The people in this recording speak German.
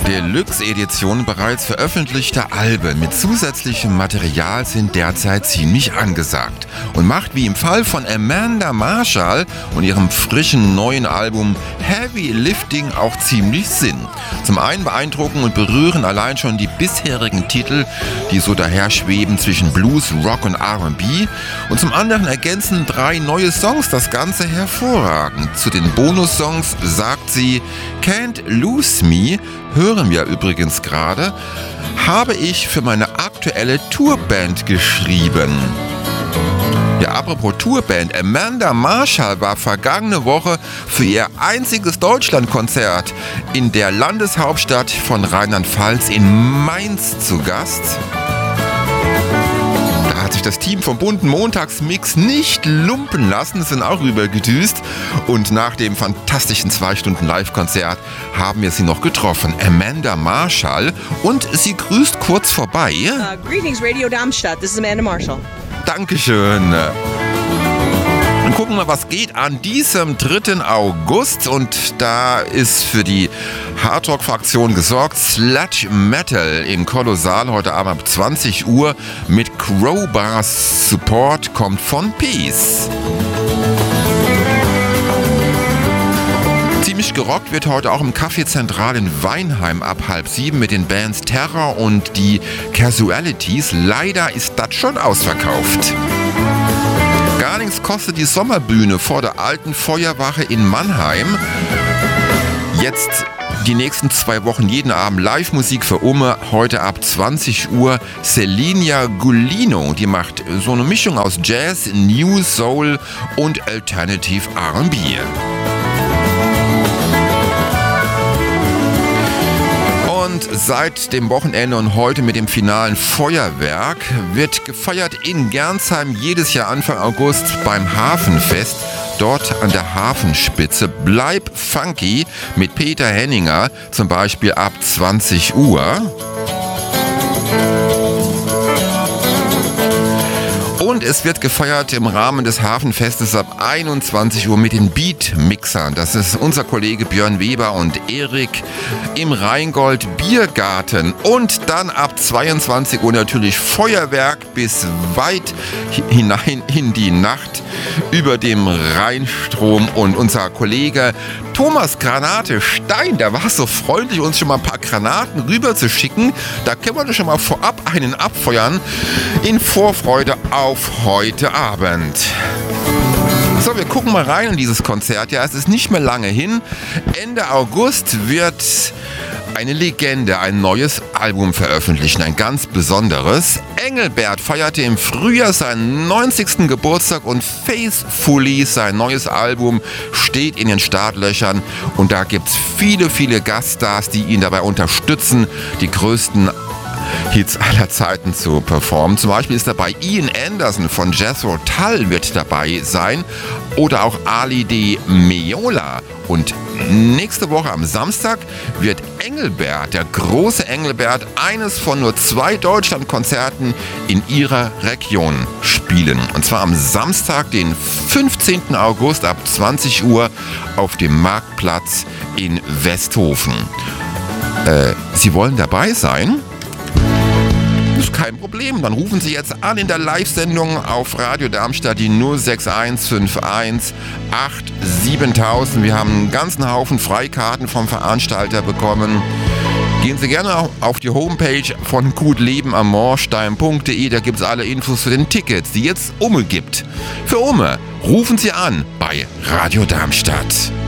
Deluxe-Editionen bereits veröffentlichter Alben mit zusätzlichem Material sind derzeit ziemlich angesagt und macht wie im Fall von Amanda Marshall und ihrem frischen neuen Album Heavy Lifting auch ziemlich Sinn. Zum einen beeindrucken und berühren allein schon die bisherigen Titel, die so daher schweben zwischen Blues, Rock und R&B, und zum anderen ergänzen 3 neue Songs das Ganze hervorragend. Zu den Bonussongs sagt sie: Can't Lose Me, hören wir übrigens gerade, habe ich für meine aktuelle Tourband geschrieben. Ja, apropos Tourband, Amanda Marshall war vergangene Woche für ihr einziges Deutschlandkonzert in der Landeshauptstadt von Rheinland-Pfalz in Mainz zu Gast. Da hat sich das Team vom bunten Montagsmix nicht lumpen lassen, sind auch rübergedüst, und nach dem fantastischen 2 Stunden Live-Konzert haben wir sie noch getroffen, Amanda Marshall, und sie grüßt kurz vorbei. Greetings Radio Darmstadt, this is Amanda Marshall. Dankeschön. Dann gucken wir, was geht an diesem 3. August, und da ist für die Hardrock-Fraktion gesorgt. Sludge Metal im Kolossal heute Abend ab 20 Uhr mit Crowbars Support kommt von Peace. Ziemlich gerockt wird heute auch im Café Zentral in Weinheim ab 6:30 mit den Bands Terror und die Casualities. Leider ist das schon ausverkauft. Gar nichts kostet die Sommerbühne vor der alten Feuerwache in Mannheim. Jetzt die nächsten 2 Wochen jeden Abend Live-Musik für Umme. Heute ab 20 Uhr Celinia Gulino. Die macht so eine Mischung aus Jazz, New Soul und Alternative R&B. Und seit dem Wochenende und heute mit dem finalen Feuerwerk wird gefeiert in Gernsheim jedes Jahr Anfang August beim Hafenfest. Dort an der Hafenspitze. Bleib funky mit Peter Henninger, zum Beispiel ab 20 Uhr. Und es wird gefeiert im Rahmen des Hafenfestes ab 21 Uhr mit den Beat-Mixern. Das ist unser Kollege Björn Weber und Erik im Rheingold Biergarten. Und dann ab 22 Uhr natürlich Feuerwerk bis weit hinein in die Nacht über dem Rheinstrom. Und unser Kollege Thomas Granate Stein, der war so freundlich, uns schon mal ein paar Granaten rüber zu schicken. Da können wir schon mal vorab einen abfeuern in Vorfreude auf heute Abend. So, wir gucken mal rein in dieses Konzert. Ja, es ist nicht mehr lange hin. Ende August wird eine Legende ein neues Album veröffentlichen, ein ganz besonderes. Engelbert feierte im Frühjahr seinen 90. Geburtstag und Faithfully, sein neues Album, steht in den Startlöchern, und da gibt es viele, viele Gaststars, die ihn dabei unterstützen, die größten Hits aller Zeiten zu performen. Zum Beispiel ist dabei Ian Anderson von Jethro Tull wird dabei sein, oder auch Ali de Meola. Und nächste Woche am Samstag wird Engelbert, der große Engelbert, eines von nur 2 Deutschlandkonzerten in ihrer Region spielen. Und zwar am Samstag, den 15. August ab 20 Uhr auf dem Marktplatz in Westhofen. Sie wollen dabei sein? Ist kein Problem, dann rufen Sie jetzt an in der Live-Sendung auf Radio Darmstadt die 06151 87000. Wir haben einen ganzen Haufen Freikarten vom Veranstalter bekommen. Gehen Sie gerne auf die Homepage von gutlebenamorstein.de, da gibt es alle Infos zu den Tickets, die jetzt Umme gibt. Für Umme rufen Sie an bei Radio Darmstadt.